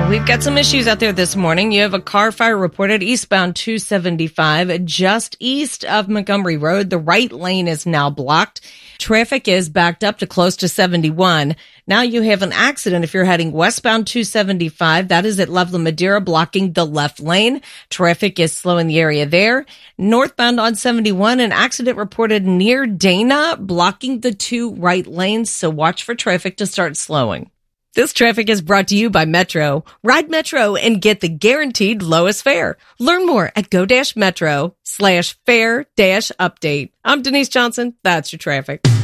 We've got some issues out there this morning. You have a car fire reported eastbound 275 just east of Montgomery Road. The right lane is now blocked. Traffic is backed up to close to 71. Now you have an accident if you're heading westbound 275. That is at Loveland Madeira, blocking the left lane. Traffic is slow in the area there. Northbound on 71, an accident reported near Dana, blocking the two right lanes. So watch for traffic to start slowing. This traffic is brought to you by Metro. Ride Metro and get the guaranteed lowest fare. Learn more at go-metro/fare-update. I'm Denise Johnson. That's your traffic.